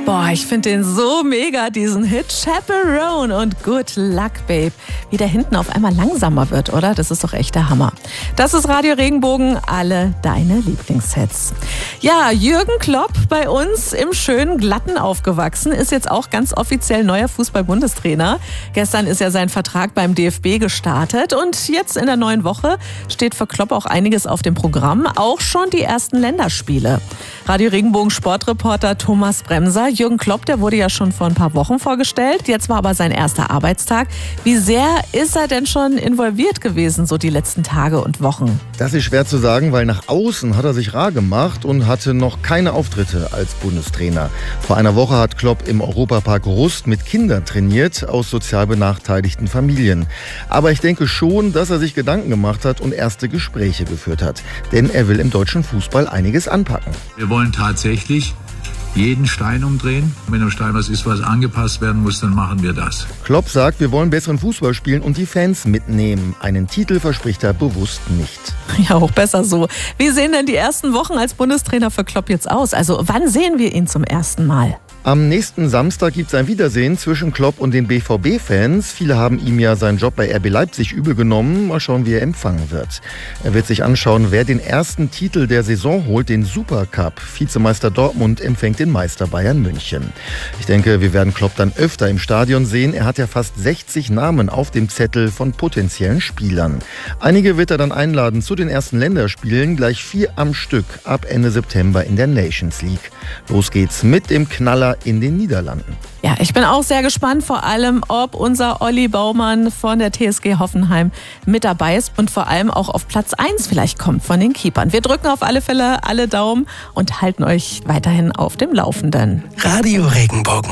Boah, ich finde den so mega, diesen Hit Chaperone und Good Luck Babe. Wie der hinten auf einmal langsamer wird, oder? Das ist doch echt der Hammer. Das ist Radio Regenbogen, alle deine Lieblingshits. Ja, Jürgen Klopp bei uns im schönen Glatten aufgewachsen, ist jetzt auch ganz offiziell neuer Fußball-Bundestrainer. Gestern ist ja sein Vertrag beim DFB gestartet und jetzt in der neuen Woche steht für Klopp auch einiges auf dem Programm, auch schon die ersten Länderspiele. Radio Regenbogen Sportreporter Thomas Bremser. Jürgen Klopp, der wurde ja schon vor ein paar Wochen vorgestellt. Jetzt war aber sein erster Arbeitstag. Wie sehr ist er denn schon involviert gewesen, so die letzten Tage und Wochen? Das ist schwer zu sagen, weil nach außen hat er sich rar gemacht und hatte noch keine Auftritte als Bundestrainer. Vor einer Woche hat Klopp im Europapark Rust mit Kindern trainiert aus sozial benachteiligten Familien. Aber ich denke schon, dass er sich Gedanken gemacht hat und erste Gespräche geführt hat. Denn er will im deutschen Fußball einiges anpacken. Wir wollen tatsächlich jeden Stein umdrehen. Wenn am Stein was ist, was angepasst werden muss, dann machen wir das. Klopp sagt, wir wollen besseren Fußball spielen und die Fans mitnehmen. Einen Titel verspricht er bewusst nicht. Ja, auch besser so. Wie sehen denn die ersten Wochen als Bundestrainer für Klopp jetzt aus? Also wann sehen wir ihn zum ersten Mal? Am nächsten Samstag gibt es ein Wiedersehen zwischen Klopp und den BVB-Fans. Viele haben ihm ja seinen Job bei RB Leipzig übel genommen. Mal schauen, wie er empfangen wird. Er wird sich anschauen, wer den ersten Titel der Saison holt, den Supercup. Vizemeister Dortmund empfängt den Meister Bayern München. Ich denke, wir werden Klopp dann öfter im Stadion sehen. Er hat ja fast 60 Namen auf dem Zettel von potenziellen Spielern. Einige wird er dann einladen zu den ersten Länderspielen, gleich 4 am Stück ab Ende September in der Nations League. Los geht's mit dem Knaller in den Niederlanden. Ja, ich bin auch sehr gespannt, vor allem, ob unser Olli Baumann von der TSG Hoffenheim mit dabei ist und vor allem auch auf Platz 1 vielleicht kommt von den Keepern. Wir drücken auf alle Fälle alle Daumen und halten euch weiterhin auf dem Laufenden. Radio Regenbogen.